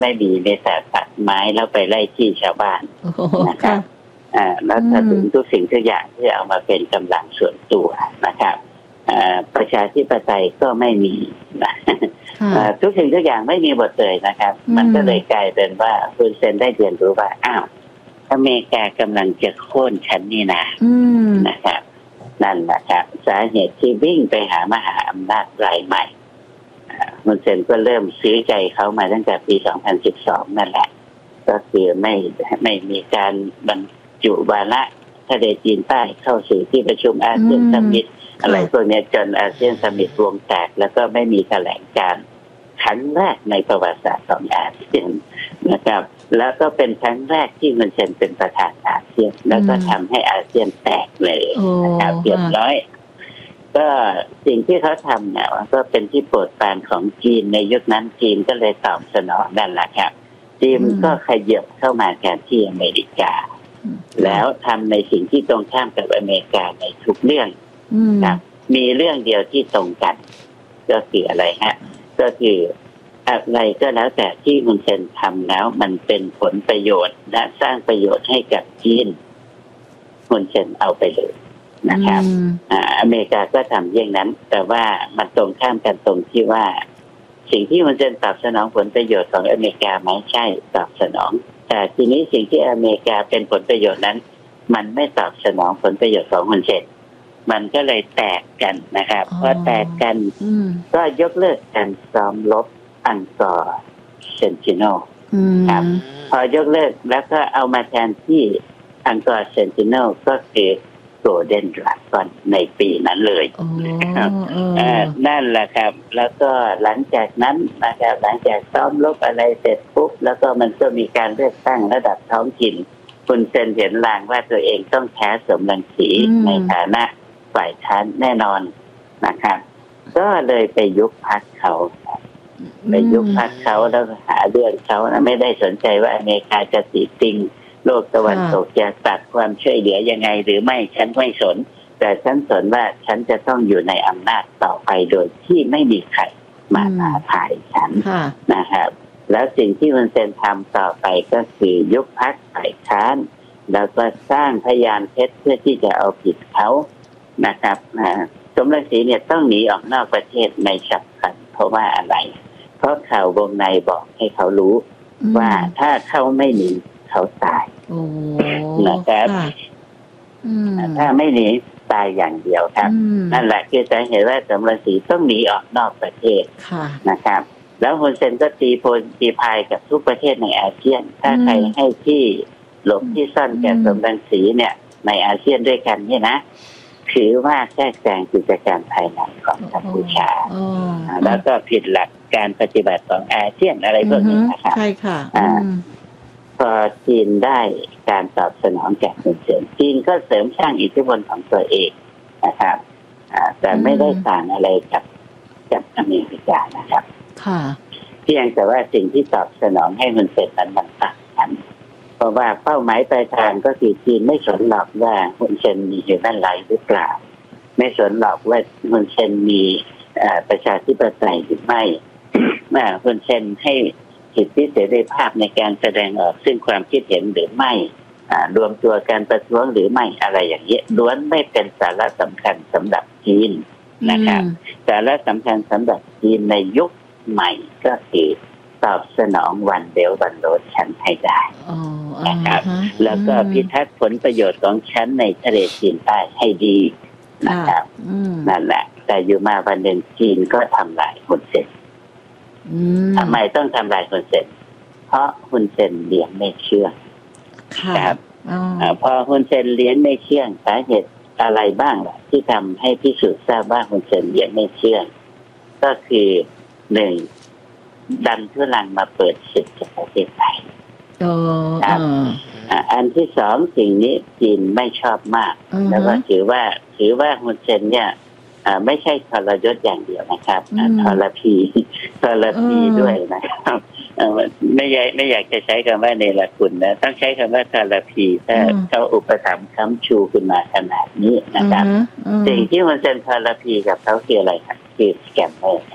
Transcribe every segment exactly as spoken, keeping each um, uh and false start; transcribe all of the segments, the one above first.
ไม่มีเมตตาตัดไม้แล้วไปไล่ที่ชาวบ้านนะครับอ่าแล้วถ้าถึงทุกสิ่งทุกอย่างที่เอามาเป็นกำลังส่วนตัวนะครับอ่าประชาธิปไตยก็ไม่มีนะทุกสิ่งทุกอย่างไม่มีหมดเลยนะครับมันก็เลยกลายเป็นว่าคุณเซนได้เรียนรู้ว่าอ้าวอเมริกากำลังจะโค่นฉันนี่นะนะครับนั่นแหละครับสาเหตุที่วิ่งไปหามหาอำนาจรายใหม่คุณเซนก็เริ่มซื้อใจเขามาตั้งแต่ปีสองพันสิบสองนั่นแหละก็คือไม่ไม่มีการบรรจุวาระทะเลจีนใต้เข้าสู่ที่ประชุมอาเซียนซัมมิตอะไรพวกนี้จนอาเซียนซัมมิตวงแตกแล้วก็ไม่มีแถลงการณ์ครั้งแรกในประวัติศาสตร์ของอาเซียนนะครับแล้วก็เป็นครั้งแรกที่มันเซ็นเป็นประธานอาเซียนแล้วก็ทำให้อาเซียนแตกเลยนะครับเรียบร้อยก็สิ่งที่เขาทำเนี่ยก็เป็นที่โปรดปรานของจีนในยุคนั้นจีนก็เลยตอบสนองนั่นแหละครับจีนก็ขยับเข้ามาแทนที่อเมริกาแล้วทำในสิ่งที่ตรงข้ามกับอเมริกาในทุกเรื่องครับมีเรื่องเดียวที่ตรงกันก็คืออะไรฮะก็คืออะไรก็แล้วแต่ที่คุณเซนทำแล้วมันเป็นผลประโยชน์และสร้างประโยชน์ให้กับจีนคุณเซนเอาไปเลยนะครับอ่าอเมริกาก็ทำอย่างนั้นแต่ว่ามันตรงข้ามกันตรงที่ว่าสิ่งที่คุณเซนตอบสนองผลประโยชน์ของอเมริกาไม่ใช่ตอบสนองแต่ทีนี้สิ่งที่อเมริกาเป็นผลประโยชน์นั้นมันไม่ตอบสนองผลประโยชน์ของคุณเซนมันก็เลยแตกกันนะครับพอแตกกันก็ยกเลิกการซ้อมรบอังกอร์เซนติโนครับพอยกเลิกแล้วก็เอามาแทนที่อังกอร์เซนติโนก็คือโกลเด้นดราก้อนในปีนั้นเลยนะครับนั่นแหละครับแล้วก็หลังจากนั้นนะครับหลังจากซ้อมรบอะไรเสร็จปุ๊บแล้วก็มันก็มีการเลือกตั้งระดับท้องถิ่นคุณเซนเห็นลางว่าตัวเองต้องแพ้สมรังสีในฐานะฝ่ายค้านแน่นอนนะครับก็เลยไปยุบพรรคเขาไปยุบพรรคเขาแล้วหาเรื่องเขานะไม่ได้สนใจว่าอเมริกาจะติติงโลกตะวันตกจะตัดความช่วยเหลือยังไงหรือไม่ฉันไม่สนแต่ฉันสนว่าฉันจะต้องอยู่ในอำนาจต่อไปโดยที่ไม่มีใครมาท้าทายฉันนะครับแล้วสิ่งที่มันเซนทำต่อไปก็คือยุบพรรคฝ่ายค้านแล้วก็สร้างพยานเท็จเพื่อที่จะเอาผิดเขานะครับสมรังสีเนี่ยต้องหนีออกนอกประเทศในฉับพลันเพราะว่าอะไรเพราะข่าววงในบอกให้เขารู้ว่าถ้าเขาไม่หนีเขาตายนะครับถ้าไม่หนีตายอย่างเดียวครับนั่นแหละคือจะเห็นว่าสมรังสีต้องหนีออกนอกประเทศนะครับแล้วฮุนเซนก็ตีโพลตีพายกับทุกประเทศในอาเซียนถ้าใครให้ที่หลบที่ซ่อนแก่สมรังสีเนี่ยในอาเซียนด้วยกันเนี่ยนะถือว่าแทรกแซงกิจการภายในของกัมพูชาแล้วก็ผิดหลักการปฏิบัติของอาเซียนอะไรพวกนี้นะครับใช่ค่ะพอจีนได้การตอบสนองจากฮุนเซนจีนก็เสริมสร้างอิทธิพลของตัวเองนะครับแต่ไม่ได้ต่างอะไรกับกับอเมริกานะครับเพียงแต่ว่าสิ่งที่ตอบสนองให้ฮุนเซนนั้นมันต่างกันเพราะว่าเป้าหมายปลายทางก็คือจีนไม่สนหรอกว่าฮุนเซนมีอยู่นั่นไหลหรือเปล่าไม่สนหรอกว่าฮุนเซนมีประชาธิปไตยหรือไม่ว่าฮุนเซนให้สิทธิเสรีภาพในการแสดงออกซึ่งความคิดเห็นหรือไม่รวมตัวการประท้วงหรือไม่อะไรอย่างนี้ล้วนไม่เป็นสาระสำคัญสำหรับจีนนะครับสาระสำคัญสำหรับจีนในยุคใหม่ก็คือตอบสนองวันเดียววันโลดฉันให้ได้นะครับแล้วก็พิทักษ์ผลประโยชน์ของฉันในทะเลจีนใต้ให้ดีนะครับนั่นแหละแต่อยู่มาวันหนึ่งจีนก็ทำลายฮุนเซนทำไมต้องทำลายฮุนเซนเพราะฮุนเซนเลี้ยงไม่เชื่องครับพอฮุนเซนเลี้ยงไม่เชื่องสาเหตุอะไรบ้างล่ะที่ทำให้พิสูจน์ทราบว่าฮุนเซนเลี้ยงไม่เชื่องก็คือหนึ่งดันทุลังมาเปิดศึกกับประเทศไทยครับอันที่สองสิ่งนี้จีนไม่ชอบมากแล้วก็ถือว่าถือว่าฮุนเซนเนี่ยไม่ใช่ทรยศอย่างเดียวนะครับทรพีทรพีด้วยนะครับไม่อยากไม่อยากจะใช้คำว่าเนรคุณนะต้องใช้คำว่าทรพีถ้าเขาอุปถัมภ์ค้ำชูขึ้นมาขนาดนี้นะครับสิ่งที่ฮุนเซนทรพีกับเขาคืออะไรครับคือสแกมเมอร์ครับ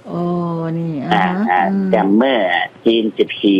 โอ้นี่อ่าอ่าอ่าจำเมื่อจีนสิบสี่